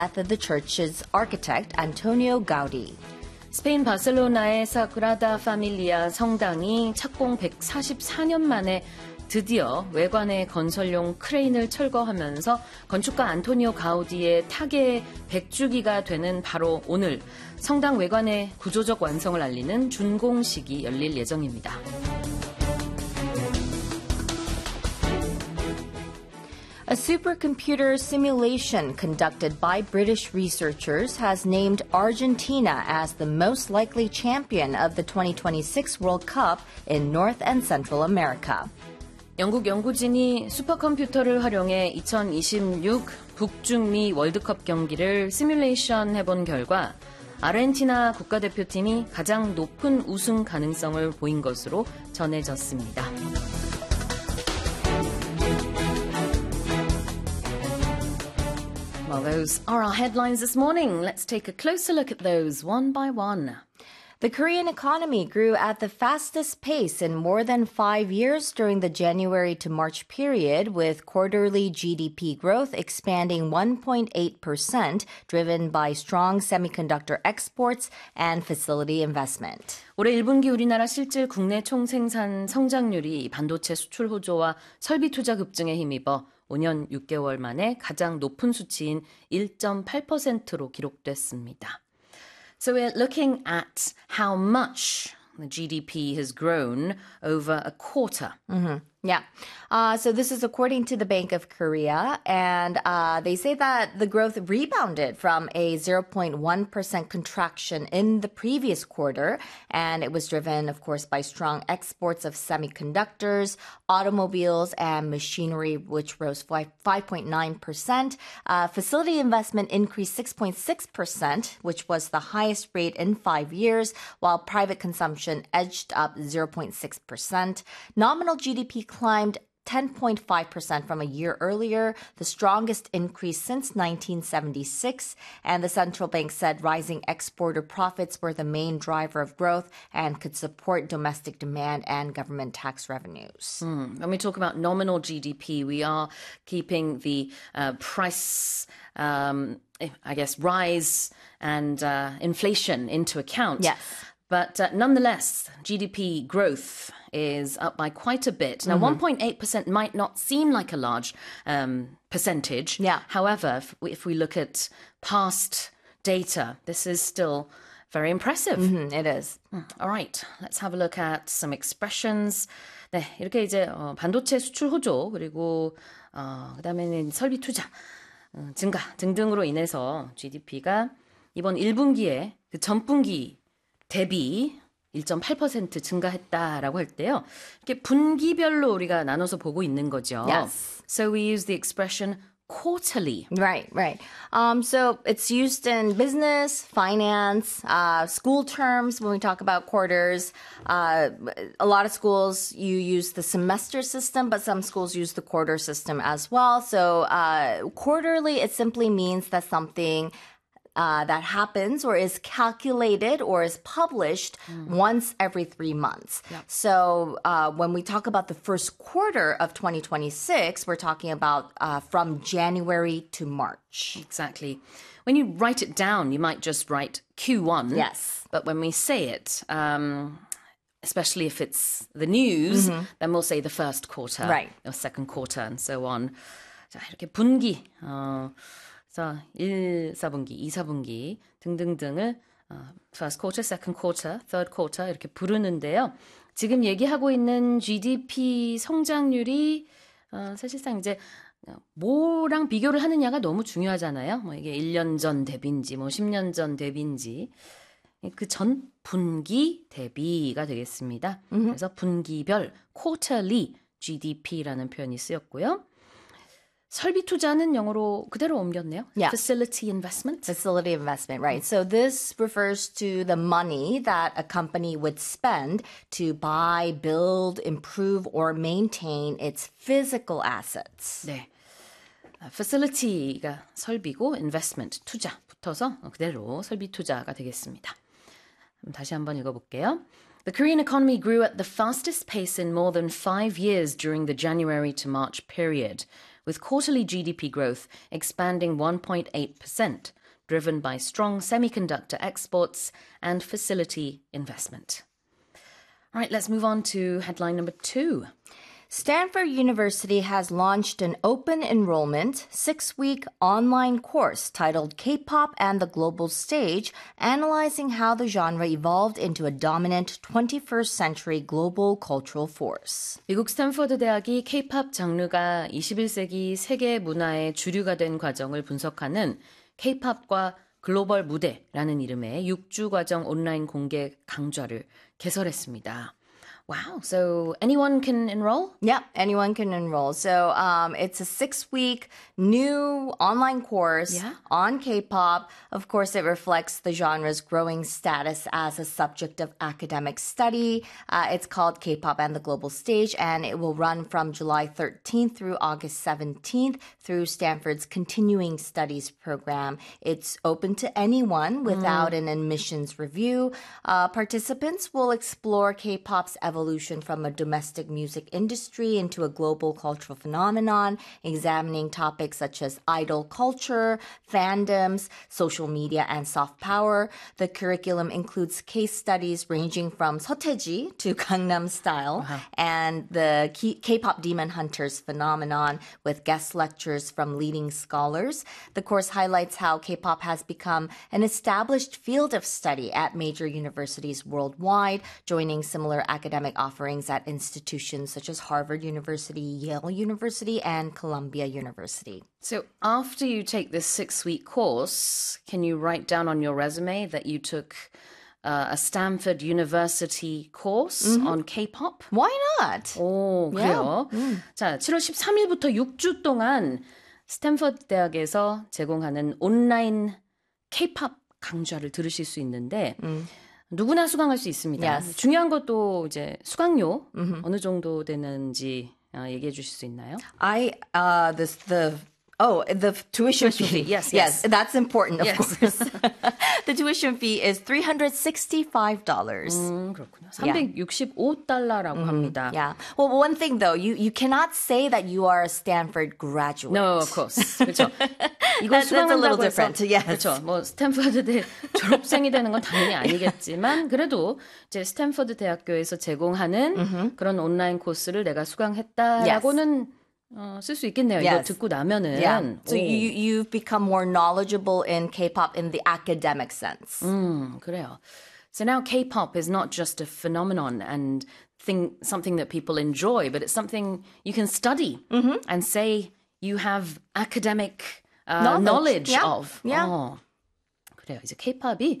the church's architect Antonio Gaudi. 스페인 바셀로나의 사그라다 파밀리아 성당이 착공 144년 만에 드디어 외관의 건설용 크레인을 철거하면서 건축가 안토니오 가우디의 타계의 100주기가 되는 바로 오늘 성당 외관의 구조적 완성을 알리는 준공식이 열릴 예정입니다. A supercomputer simulation conducted by British researchers has named Argentina as the most likely champion of the 2026 World Cup in North and Central America. 영국 연구진이 슈퍼컴퓨터를 활용해 2026 북중미 월드컵 경기를 시뮬레이션 해본 결과 아르헨티나 국가대표팀이 가장 높은 우승 가능성을 보인 것으로 전해졌습니다. Well, those are our headlines this morning. Let's take a closer look at those one by one. The Korean economy grew at the fastest pace in more than 5 years during the January to March period, with quarterly GDP growth expanding 1.8%, driven by strong semiconductor exports and facility investment. 올해 1분기 우리나라 실질 국내 총생산 성장률이 반도체 수출 호조와 설비 투자 급증에 힘입어 5년 6개월 만에 가장 높은 수치인 1.8%로 기록됐습니다. So we're looking at how much the GDP has grown over a quarter. Mm-hmm. Yeah. So this is according to the Bank of Korea, and they say that the growth rebounded from a 0.1% contraction in the previous quarter, and it was driven, of course, by strong exports of semiconductors, automobiles, and machinery, which rose 5.9%. Facility investment increased 6.6%, which was the highest rate in 5 years, while private consumption edged up 0.6%. Nominal GDP climbed 10.5% from a year earlier, the strongest increase since 1976. And the central bank said rising exporter profits were the main driver of growth and could support domestic demand and government tax revenues. When we talk about nominal GDP, we are keeping the price, I guess, rise and inflation into account. Yes. But nonetheless, GDP growth is up by quite a bit. Now, 1.8% might not seem like a large percentage. Yeah. However, if we look at past data, this is still very impressive. It is. All right, let's have a look at some expressions. 네, 이렇게 이제 반도체 수출 호조 그리고 그다음에는 설비 투자 증가 등등으로 인해서 GDP가 이번 1분기에 그 전분기 대비 1.8% 증가했다라고 할 때요. 이렇게 분기별로 우리가 나눠서 보고 있는 거죠. Yes. So we use the expression quarterly. Right. So it's used in business, finance, school terms when we talk about quarters. A lot of schools, you use the semester system, but some schools use the quarter system as well. So quarterly, it simply means that something that happens or is calculated or is published once every 3 months. Yep. So when we talk about the first quarter of 2026, we're talking about from January to March. Exactly. When you write it down, you might just write Q1. Yes. But when we say it, especially if it's the news, then we'll say the first quarter, Right. or second quarter, and so on. 자, 이렇게 분기, 그래서 1, 4분기, 2, 4분기 등등등을 first quarter, second quarter, third quarter 이렇게 부르는데요. 지금 얘기하고 있는 GDP 성장률이 사실상 이제 뭐랑 비교를 하느냐가 너무 중요하잖아요. 뭐 이게 1년 전 대비인지 뭐 10년 전 대비인지 그 전 분기 대비가 되겠습니다. 그래서 분기별 quarterly GDP라는 표현이 쓰였고요. 설비 투자는 영어로 그대로 옮겼네요. Yeah. Facility investment. Facility investment, right. So this refers to the money that a company would spend to buy, build, improve, or maintain its physical assets. 네. Facility가 설비고 investment, 투자 붙어서 그대로 설비 투자가 되겠습니다. 다시 한번 읽어볼게요. The Korean economy grew at the fastest pace in more than 5 years during the January to March period, with quarterly GDP growth expanding 1.8%, driven by strong semiconductor exports and facility investment. All right, let's move on to headline number 2. Stanford University has launched an open enrollment 6-week online course titled K-pop and the Global Stage, analyzing how the genre evolved into a dominant 21st century global cultural force. 미국 스탠퍼드 대학이 K-pop 장르가 21세기 세계 문화의 주류가 된 과정을 분석하는 K-pop과 글로벌 무대라는 이름의 6주 과정 온라인 공개 강좌를 개설했습니다. Wow, so anyone can enroll? Yeah, anyone can enroll. So it's a 6-week new online course on K-pop. Of course, it reflects the genre's growing status as a subject of academic study. It's called K-pop and the Global Stage, and it will run from July 13th through August 17th through Stanford's Continuing Studies program. It's open to anyone without an admissions review. Participants will explore K-pop's evolution from a domestic music industry into a global cultural phenomenon, examining topics such as idol culture, fandoms, social media, and soft power. The curriculum includes case studies ranging from Seotaeji to Gangnam Style and the K-pop Demon Hunters phenomenon with guest lectures from leading scholars. The course highlights how K-pop has become an established field of study at major universities worldwide, joining similar academic offerings at institutions such as Harvard University, Yale University, and Columbia University. So after you take this 6-week course, can you write down on your resume that you took a Stanford University course on K-pop? Why not? 오, 그래요? 자, 7월 13일부터 6주 동안 스탠퍼드 대학에서 제공하는 온라인 K-pop 강좌를 들으실 수 있는데 누구나 수강할 수 있습니다. Yes. 중요한 것도 이제 수강료 어느 정도 되는지 얘기해 주실 수 있나요? The tuition fee. Yes. That's important, of course. The tuition fee is $365. 그렇군요. $365라고 합니다. Yeah. Well, one thing though, you cannot say that you are a Stanford graduate. No, of course. 그렇죠. 이거 That's a little 수강한다고 해서 different. Yes. 그렇죠. 뭐 스탠퍼드대 졸업생이 되는 건 당연히 아니겠지만 그래도 이제 스탠퍼드 대학교에서 제공하는 그런 온라인 코스를 내가 수강했다라고는 쓸 수 있겠네요. 이거 Yes. 듣고 나면은. Yeah. So 오. you've become more knowledgeable in K-pop in the academic sense. 그래요. So now K-pop is not just a phenomenon and something that people enjoy, but it's something you can study and say you have academic knowledge of. Yeah. 그래요. 이제 K-pop이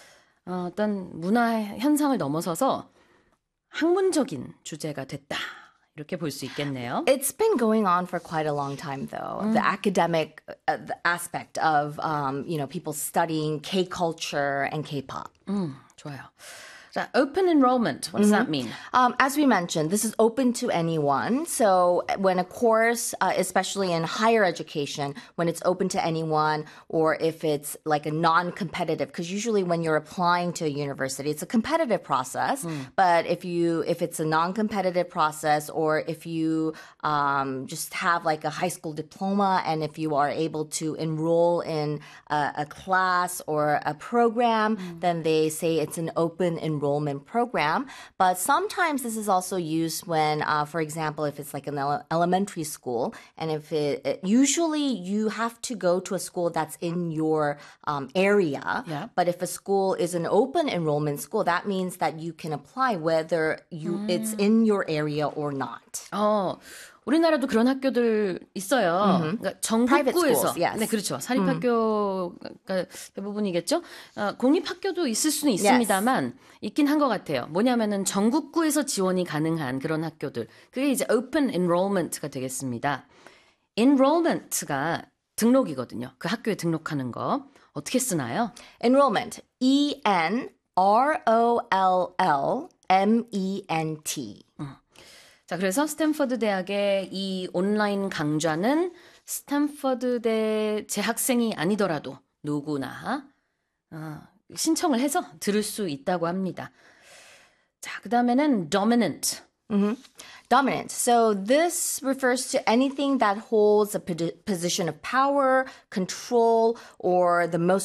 어떤 문화 현상을 넘어서서 학문적인 주제가 됐다. 이렇게 볼 수 있겠네요. It's been going on for quite a long time, though. The academic the aspect of, people studying K-culture and K-pop. 좋아요. 자, open enrollment, what does that mean? As we mentioned, this is open to anyone. So when a course, especially in higher education, when it's open to anyone, or if it's like a non-competitive, because usually when you're applying to a university, it's a competitive process. But if it's a non-competitive process, or if you just have like a high school diploma, and if you are able to enroll in a class or a program, then they say it's an open enrollment program. But sometimes this is also used when, for example, if it's like an elementary school, and if usually you have to go to a school that's in your area. Yeah. But if a school is an open enrollment school, that means that you can apply whether it's in your area or not. 우리나라도 그런 학교들 있어요. 그러니까 전국구에서. schools, yes. 네, 그렇죠. 사립학교가 대부분이겠죠. 공립학교도 있을 수는 있습니다만 있긴 한 것 같아요. 뭐냐면은 전국구에서 지원이 가능한 그런 학교들. 그게 이제 open enrollment가 되겠습니다. enrollment가 등록이거든요. 그 학교에 등록하는 거. 어떻게 쓰나요? Enrollment. ENROLLMENT. 자, 그래서 스탠퍼드 대학의 이 온라인 강좌는 스탠퍼드대 재학생이 아니더라도 누구나 신청을 해서 들을 수 있다고 합니다. 자, 그 다음에는 dominant. Dominant. So this refers to anything that holds a position of power, control, or the most